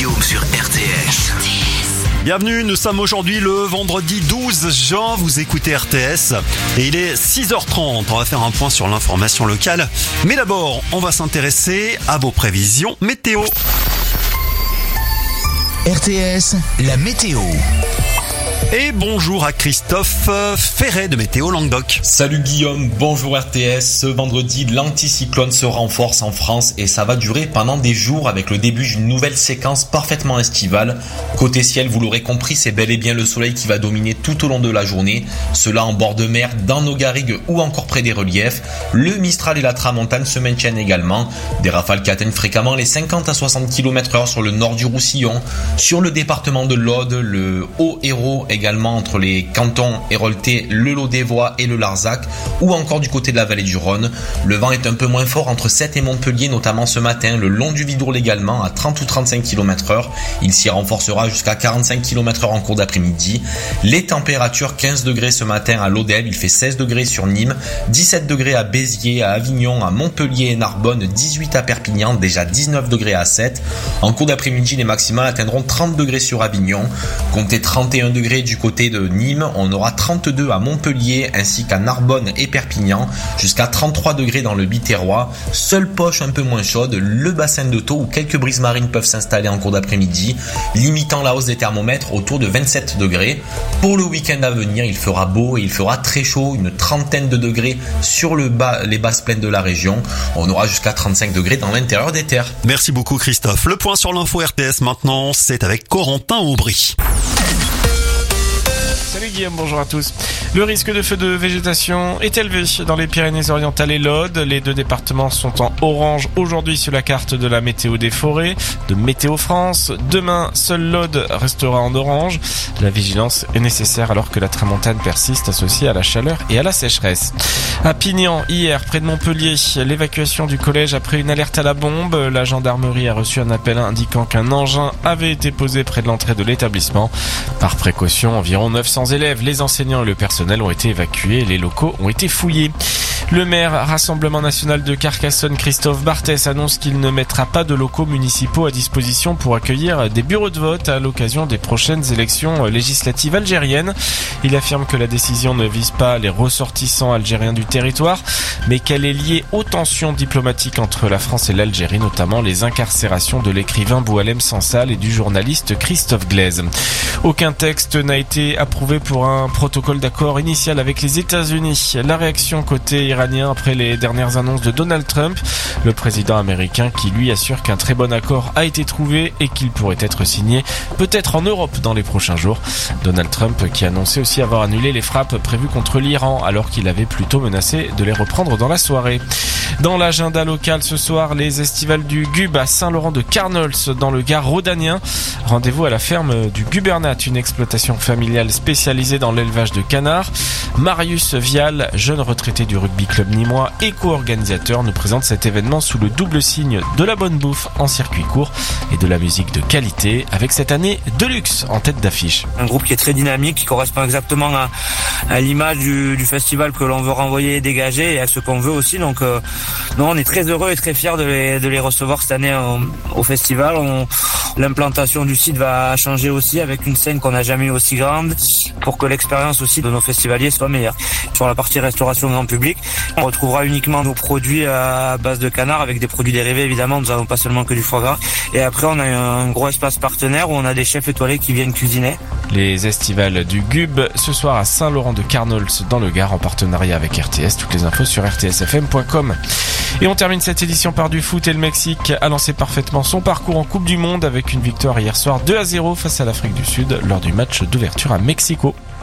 Guillaume sur RTS. Bienvenue, nous sommes aujourd'hui le vendredi 12 juin, vous écoutez RTS et il est 6h30, on va faire un point sur l'information locale. Mais d'abord, on va s'intéresser à vos prévisions météo. RTS, la météo. Et bonjour à Christophe Ferret de Météo Languedoc. Salut Guillaume, bonjour RTS. Ce vendredi, l'anticyclone se renforce en France et ça va durer pendant des jours avec le début d'une nouvelle séquence parfaitement estivale. Côté ciel, vous l'aurez compris, c'est bel et bien le soleil qui va dominer tout au long de la journée. Cela en bord de mer, dans nos garrigues ou encore près des reliefs. Le Mistral et la Tramontane se maintiennent également. Des rafales qui atteignent fréquemment les 50 à 60 km/h sur le nord du Roussillon. Sur le département de l'Aude, le Haut-Hérault également entre les cantons Héroltais, le Lot-des-Voies et le Larzac, ou encore du côté de la vallée du Rhône. Le vent est un peu moins fort entre Sète et Montpellier, notamment ce matin, le long du Vidourle également, à 30 ou 35 km/h. Il s'y renforcera jusqu'à 45 km/h en cours d'après-midi. Les températures, 15 degrés ce matin à Lodève, il fait 16 degrés sur Nîmes, 17 degrés à Béziers, à Avignon, à Montpellier et Narbonne, 18 à Perpignan, déjà 19 degrés à Sète. En cours d'après-midi, les maximales atteindront 30 degrés sur Avignon, comptez 31 degrés du côté de Nîmes, on aura 32 à Montpellier ainsi qu'à Narbonne et Perpignan, jusqu'à 33 degrés dans le Biterrois. Seule poche un peu moins chaude, le bassin de Thau où quelques brises marines peuvent s'installer en cours d'après-midi, limitant la hausse des thermomètres autour de 27 degrés. Pour le week-end à venir, il fera beau et il fera très chaud, une trentaine de degrés sur les basses plaines de la région. On aura jusqu'à 35 degrés dans l'intérieur des terres. Merci beaucoup Christophe. Le point sur l'info RTS maintenant, c'est avec Corentin Aubry. Salut Guillaume, bonjour à tous. Le risque de feu de végétation est élevé dans les Pyrénées-Orientales et l'Aude. Les deux départements sont en orange aujourd'hui sur la carte de la météo des forêts, de Météo France. Demain, seule l'Aude restera en orange. La vigilance est nécessaire alors que la tramontane persiste associée à la chaleur et à la sécheresse. À Pignan, hier, près de Montpellier, l'évacuation du collège après une alerte à la bombe. La gendarmerie a reçu un appel indiquant qu'un engin avait été posé près de l'entrée de l'établissement. Par précaution, environ 900 élèves, les enseignants et le personnel ont été évacués et les locaux ont été fouillés. Le maire Rassemblement National de Carcassonne, Christophe Barthès, annonce qu'il ne mettra pas de locaux municipaux à disposition pour accueillir des bureaux de vote à l'occasion des prochaines élections législatives algériennes. Il affirme que la décision ne vise pas les ressortissants algériens du territoire, mais qu'elle est liée aux tensions diplomatiques entre la France et l'Algérie, notamment les incarcérations de l'écrivain Boualem Sansal et du journaliste Christophe Glaise. Aucun texte n'a été approuvé pour un protocole d'accord initial avec les États-Unis. La réaction côté iranien après les dernières annonces de Donald Trump, le président américain qui lui assure qu'un très bon accord a été trouvé et qu'il pourrait être signé peut-être en Europe dans les prochains jours. Donald Trump qui annonçait aussi avoir annulé les frappes prévues contre l'Iran alors qu'il avait plutôt menacé de les reprendre dans la soirée. Dans l'agenda local ce soir, les estivales du Gub à Saint-Laurent de Carnols dans le Gard rhodanien. Rendez-vous à la ferme du Gubernat, une exploitation familiale spécialisée dans l'élevage de canards. Marius Vial, jeune retraité du rugby club nîmois et co-organisateur, nous présente cet événement sous le double signe de la bonne bouffe en circuit court et de la musique de qualité avec cette année Deluxe en tête d'affiche. Un groupe qui est très dynamique, qui correspond exactement à l'image du festival que l'on veut renvoyer et dégager et à ce qu'on veut aussi. Donc non, on est très heureux et très fiers de les recevoir cette année au festival. L'implantation du site va changer aussi avec une scène qu'on n'a jamais eu aussi grande pour que l'expérience aussi de nos festivaliers soit meilleure. Sur la partie restauration grand public, on retrouvera uniquement nos produits à base de canard avec des produits dérivés évidemment, nous n'avons pas seulement que du foie gras. Et après on a un gros espace partenaire où on a des chefs étoilés qui viennent cuisiner. Les estivales du Gub ce soir à Saint-Laurent de Carnols dans le Gard en partenariat avec RTS. Toutes les infos sur rtsfm.com. Et on termine cette édition par du foot et le Mexique a lancé parfaitement son parcours en Coupe du Monde avec une victoire hier soir 2-0 face à l'Afrique du Sud lors du match d'ouverture à Mexico.